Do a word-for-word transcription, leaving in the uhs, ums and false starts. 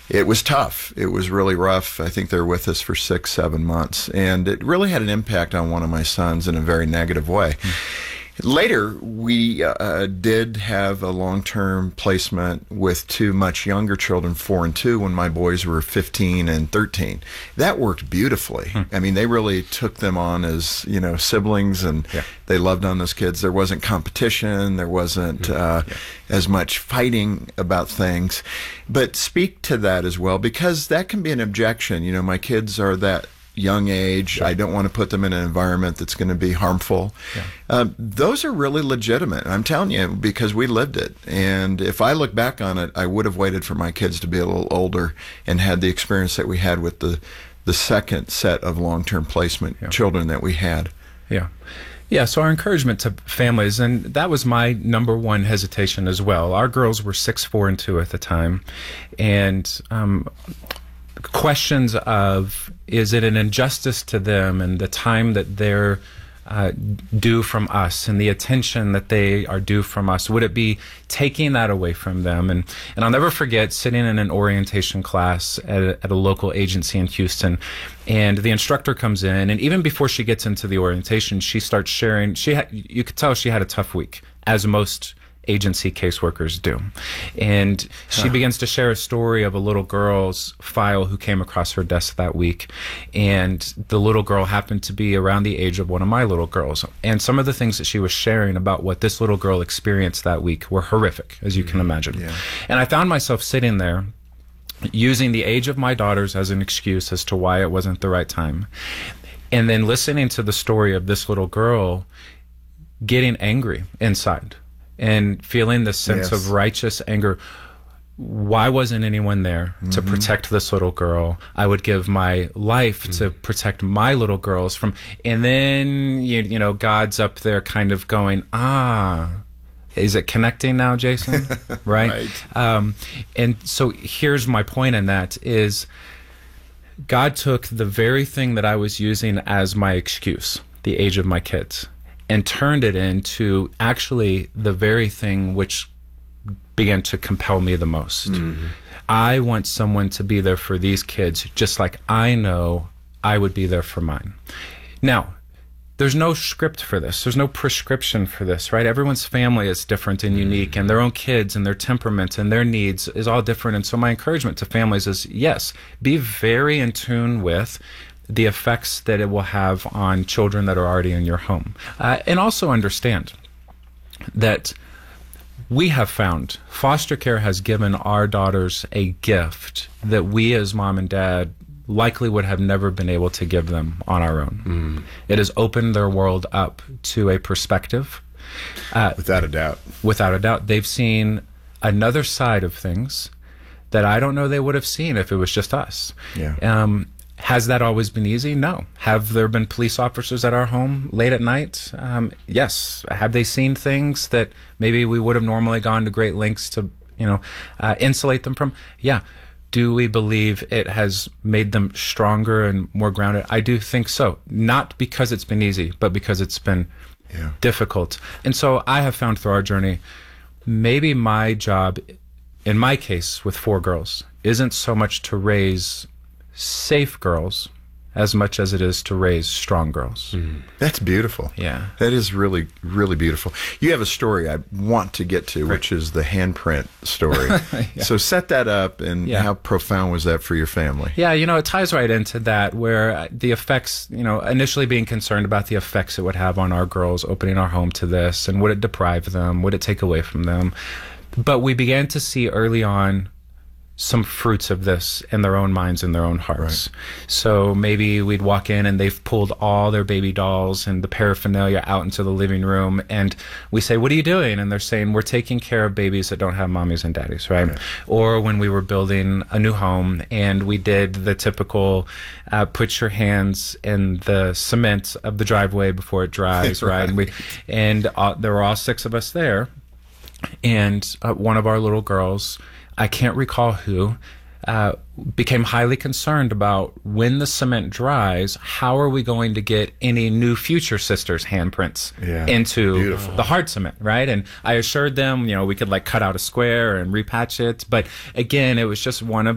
it was tough. It was really rough. I think they were with us for six, seven months. And it really had an impact on one of my sons in a very negative way. Mm. Later, we uh, did have a long-term placement with two much younger children, four and two, when my boys were fifteen and thirteen. That worked beautifully. Hmm. I mean, they really took them on as, you know, siblings, and yeah. they loved on those kids. There wasn't competition. There wasn't uh, yeah. as much fighting about things. But speak to that as well, because that can be an objection. You know, my kids are that young age. Sure. I don't want to put them in an environment that's going to be harmful. Yeah. Um, those are really legitimate. I'm telling you, because we lived it. And if I look back on it, I would have waited for my kids to be a little older and had the experience that we had with the, the second set of long-term placement yeah. children that we had. Yeah. Yeah, so our encouragement to families, and that was my number one hesitation as well. Our girls were six, four, and two at the time. And um, questions of, is it an injustice to them and the time that they're uh, due from us and the attention that they are due from us? Would it be taking that away from them? And and I'll never forget sitting in an orientation class at a, at a local agency in Houston, and the instructor comes in, and even before she gets into the orientation, she starts sharing. She ha- you could tell she had a tough week, as most agency caseworkers do. And she huh. begins to share a story of a little girl's file who came across her desk that week. And the little girl happened to be around the age of one of my little girls. And some of the things that she was sharing about what this little girl experienced that week were horrific, as you can imagine. Yeah. And I found myself sitting there using the age of my daughters as an excuse as to why it wasn't the right time. And then listening to the story of this little girl getting angry inside and feeling this sense yes. of righteous anger. Why wasn't anyone there mm-hmm. to protect this little girl? I would give my life mm-hmm. to protect my little girls from, and then, you, you know, God's up there kind of going, ah, is it connecting now, Jason? Right? right. Um, and so here's my point in that is God took the very thing that I was using as my excuse, the age of my kids, and turned it into actually the very thing which began to compel me the most. Mm-hmm. I want someone to be there for these kids just like I know I would be there for mine. Now, there's no script for this. There's no prescription for this, right? Everyone's family is different and unique, and their own kids and their temperament and their needs is all different. And so my encouragement to families is, yes, be very in tune with the effects that it will have on children that are already in your home. Uh, and also understand that we have found foster care has given our daughters a gift that we as mom and dad likely would have never been able to give them on our own. Mm. It has opened their world up to a perspective. Uh, without a doubt. Without a doubt. They've seen another side of things that I don't know they would have seen if it was just us. Yeah. Um, Has that always been easy? No. Have there been police officers at our home late at night? Um, yes. Have they seen things that maybe we would have normally gone to great lengths to, you know, uh, insulate them from? Yeah. Do we believe it has made them stronger and more grounded? I do think so. Not because it's been easy, but because it's been yeah. difficult. And so I have found through our journey, maybe my job, in my case with four girls, isn't so much to raise safe girls as much as it is to raise strong girls. Mm. That's beautiful. Yeah. That is really, really beautiful. You have a story I want to get to, Great. which is the handprint story. yeah. So set that up, and yeah. how profound was that for your family? Yeah, you know, it ties right into that, where the effects, you know, initially being concerned about the effects it would have on our girls opening our home to this, and would it deprive them, would it take away from them? But we began to see early on some fruits of this in their own minds and their own hearts. Right. So maybe we'd walk in and they've pulled all their baby dolls and the paraphernalia out into the living room, and we say, what are you doing? And they're saying, we're taking care of babies that don't have mommies and daddies, right? right. Or when we were building a new home and we did the typical uh, put your hands in the cement of the driveway before it dries, right? right? And, we, and uh, there were all six of us there, and uh, one of our little girls, I can't recall who, uh, became highly concerned about when the cement dries, how are we going to get any new future sisters' handprints yeah, into beautiful. the hard cement, right? And I assured them, you know, we could like cut out a square and repatch it. But again, it was just one of